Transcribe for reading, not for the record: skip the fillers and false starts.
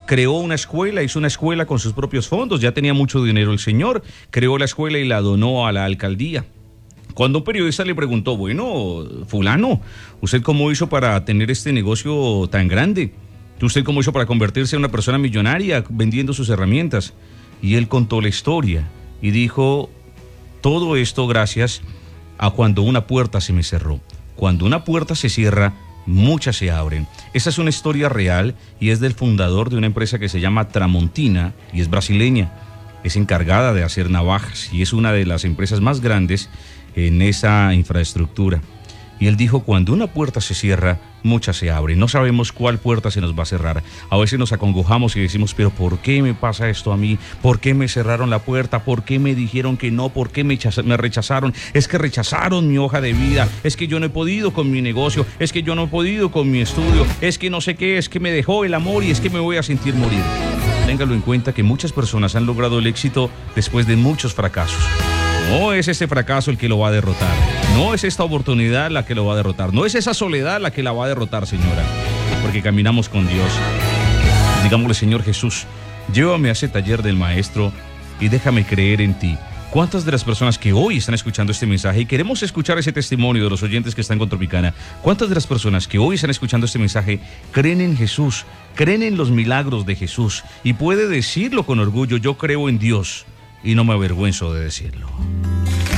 creó una escuela, hizo una escuela con sus propios fondos, ya tenía mucho dinero el señor, creó la escuela y la donó a la alcaldía. Cuando un periodista le preguntó, bueno, fulano, ¿usted cómo hizo para tener este negocio tan grande? ¿Usted cómo hizo para convertirse en una persona millonaria vendiendo sus herramientas? Y él contó la historia y dijo, todo esto gracias a cuando una puerta se me cerró. Cuando una puerta se cierra, muchas se abren. Esa es una historia real y es del fundador de una empresa que se llama Tramontina y es brasileña. Es encargada de hacer navajas y es una de las empresas más grandes en esa infraestructura. Y él dijo, cuando una puerta se cierra, muchas se abren. No sabemos cuál puerta se nos va a cerrar. A veces nos acongojamos y decimos, pero ¿por qué me pasa esto a mí? ¿Por qué me cerraron la puerta? ¿Por qué me dijeron que no? ¿Por qué me rechazaron? Es que rechazaron mi hoja de vida. Es que yo no he podido con mi negocio. Es que yo no he podido con mi estudio. Es que no sé qué. Es que me dejó el amor y es que me voy a sentir morir. Téngalo en cuenta que muchas personas han logrado el éxito después de muchos fracasos. No es ese fracaso el que lo va a derrotar. No es esta oportunidad la que lo va a derrotar. No es esa soledad la que la va a derrotar, señora. Porque caminamos con Dios. Digámosle, Señor Jesús, llévame a ese taller del Maestro y déjame creer en ti. ¿Cuántas de las personas que hoy están escuchando este mensaje y queremos escuchar ese testimonio de los oyentes que están con Tropicana, cuántas de las personas que hoy están escuchando este mensaje creen en Jesús, creen en los milagros de Jesús y puede decirlo con orgullo, yo creo en Dios y no me avergüenzo de decirlo?